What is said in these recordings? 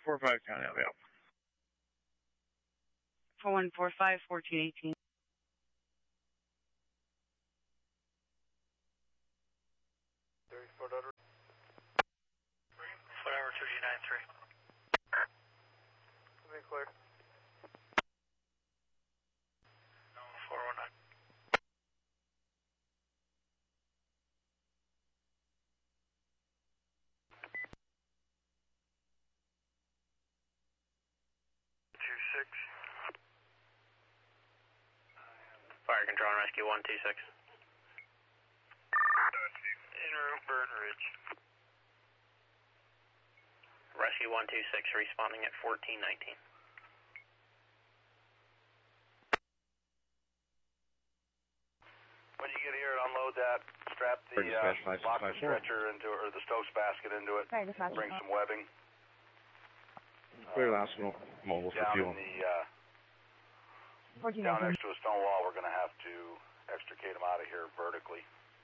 4145 County available. 4145, 1418. Whatever, 2G93. Be clear. 419. Fire Control and Rescue 126. En route, Burn Ridge. Rescue 126 responding at 1419. When you get here and unload that, strap the locker stretcher into it, or the Stokes basket into it. Bring some webbing. Clear the hospital. Mobile for Down fuel. in the down next to a stone wall, we're going to have to extricate them out of here vertically.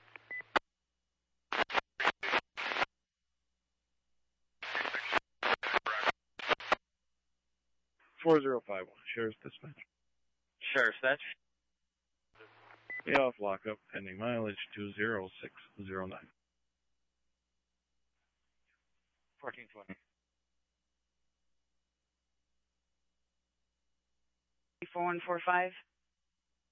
$4051, Sheriff's Dispatch. Sheriff's Dispatch. Be off lockup, pending mileage 20609. 1420. 4145.